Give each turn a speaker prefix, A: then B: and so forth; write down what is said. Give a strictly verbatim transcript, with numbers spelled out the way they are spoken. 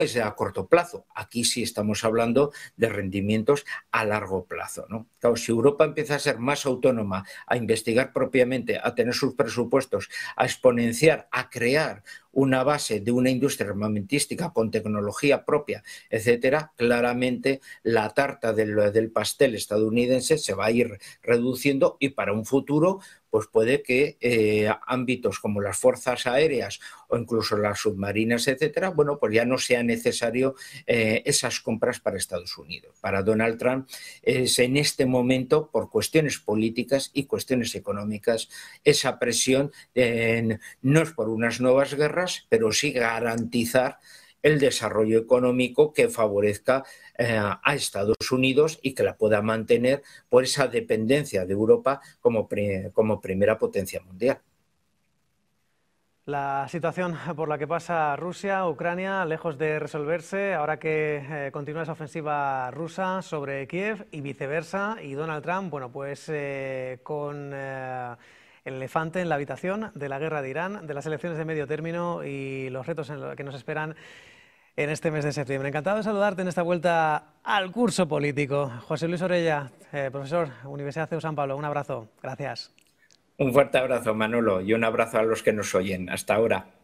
A: es a corto plazo. Aquí sí estamos hablando de rendimientos a largo plazo, ¿no? Claro, si Europa empieza a ser más autónoma, a investigar propiamente, a tener sus presupuestos, a exponenciar, a crear una base de una industria armamentística con tecnología propia, etcétera, claramente la tarta del, del pastel estadounidense se va a ir reduciendo y para un futuro pues puede que eh, ámbitos como las fuerzas aéreas o incluso las submarinas, etcétera, bueno, pues ya no sea necesario eh, esas compras para Estados Unidos. Para Donald Trump es en este momento, por cuestiones políticas y cuestiones económicas, esa presión eh, no es por unas nuevas guerras, pero sí garantizar el desarrollo económico que favorezca eh, a Estados Unidos y que la pueda mantener por esa dependencia de Europa como, pre, como primera potencia mundial.
B: La situación por la que pasa Rusia, Ucrania, lejos de resolverse, ahora que eh, continúa esa ofensiva rusa sobre Kiev y viceversa, y Donald Trump, bueno, pues eh, con eh, el elefante en la habitación de la guerra de Irán, de las elecciones de medio término y los retos en lo que nos esperan en este mes de septiembre. Encantado de saludarte en esta vuelta al curso político. José Luis Orella, eh, profesor, Universidad C E U San Pablo, un abrazo. Gracias.
A: Un fuerte abrazo, Manolo, y un abrazo a los que nos oyen. Hasta ahora.